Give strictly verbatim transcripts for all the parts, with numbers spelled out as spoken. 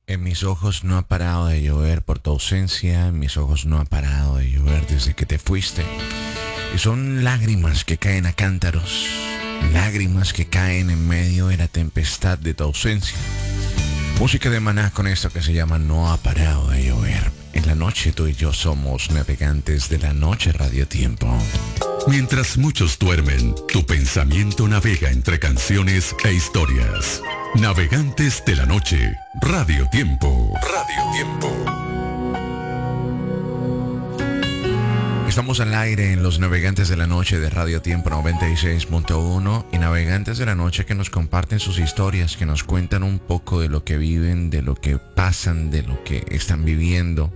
En mis ojos no ha parado de llover por tu ausencia, en mis ojos no ha parado de llover desde que te fuiste. Y son lágrimas que caen a cántaros, lágrimas que caen en medio de la tempestad de tu ausencia. Música de Maná con esto que se llama No ha parado de llover. En la noche tú y yo somos navegantes de la noche, Radio Tiempo. Mientras muchos duermen, tu pensamiento navega entre canciones e historias. Navegantes de la noche, Radio Tiempo. Radio Tiempo. Estamos al aire en los Navegantes de la Noche de Radio Tiempo noventa y seis punto uno y Navegantes de la Noche que nos comparten sus historias, que nos cuentan un poco de lo que viven, de lo que pasan, de lo que están viviendo.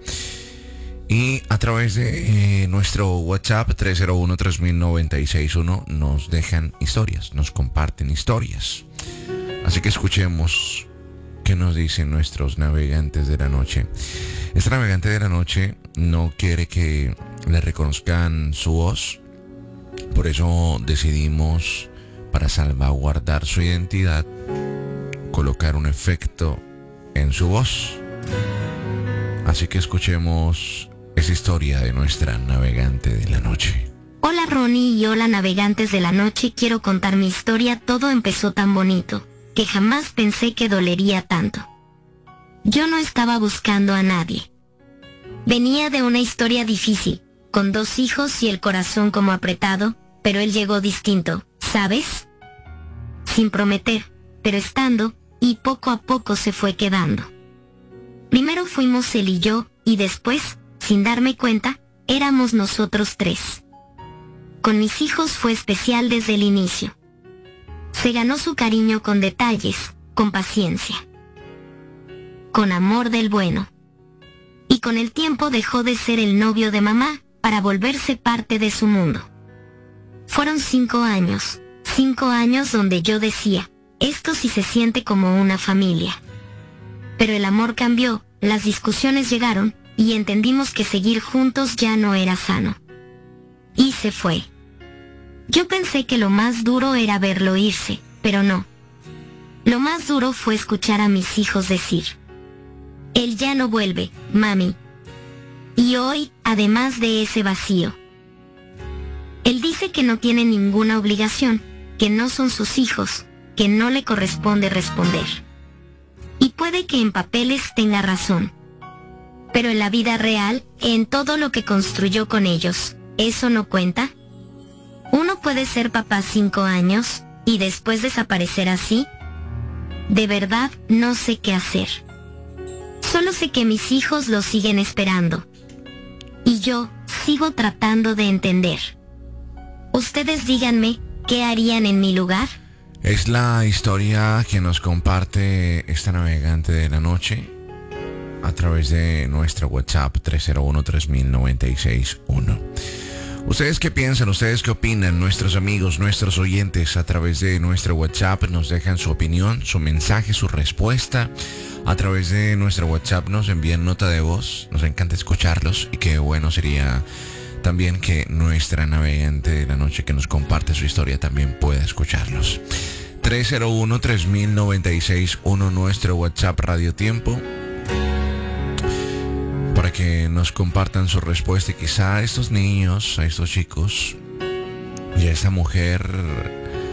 Y a través de eh, nuestro WhatsApp tres cero uno, tres mil noventa y seis uno nos dejan historias, nos comparten historias. Así que escuchemos qué nos dicen nuestros navegantes de la noche. Este navegante de la noche no quiere que le reconozcan su voz, por eso decidimos, para salvaguardar su identidad, colocar un efecto en su voz. Así que escuchemos esa historia de nuestra navegante de la noche. Hola Ronnie y hola navegantes de la noche, quiero contar mi historia. Todo empezó tan bonito, que jamás pensé que dolería tanto. Yo no estaba buscando a nadie. Venía de una historia difícil, con dos hijos y el corazón como apretado, pero él llegó distinto, ¿sabes? Sin prometer, pero estando, y poco a poco se fue quedando. Primero fuimos él y yo, y después, sin darme cuenta, éramos nosotros tres. Con mis hijos fue especial desde el inicio. Se ganó su cariño con detalles, con paciencia, con amor del bueno. Y con el tiempo dejó de ser el novio de mamá para volverse parte de su mundo. Fueron cinco años, cinco años donde yo decía, esto sí se siente como una familia. Pero el amor cambió, las discusiones llegaron, y entendimos que seguir juntos ya no era sano. Y se fue. Yo pensé que lo más duro era verlo irse, pero no. Lo más duro fue escuchar a mis hijos decir, él ya no vuelve, mami. Y hoy, además de ese vacío, él dice que no tiene ninguna obligación, que no son sus hijos, que no le corresponde responder. Y puede que en papeles tenga razón. Pero en la vida real, en todo lo que construyó con ellos, ¿eso no cuenta? ¿Uno puede ser papá cinco años y después desaparecer así? De verdad no sé qué hacer. Solo sé que mis hijos lo siguen esperando. Y yo sigo tratando de entender. Ustedes díganme, ¿qué harían en mi lugar? Es la historia que nos comparte esta navegante de la noche a través de nuestro WhatsApp tres cero uno, tres mil noventa y seis uno. ¿Ustedes qué piensan? ¿Ustedes qué opinan? Nuestros amigos, nuestros oyentes a través de nuestro WhatsApp nos dejan su opinión, su mensaje, su respuesta. A través de nuestro WhatsApp nos envían nota de voz. Nos encanta escucharlos y qué bueno sería también que nuestra navegante de la noche que nos comparte su historia también pueda escucharlos. tres cero uno, tres mil noventa y seis uno nuestro WhatsApp Radio Tiempo, para que nos compartan su respuesta y quizá a estos niños, a estos chicos y a esta mujer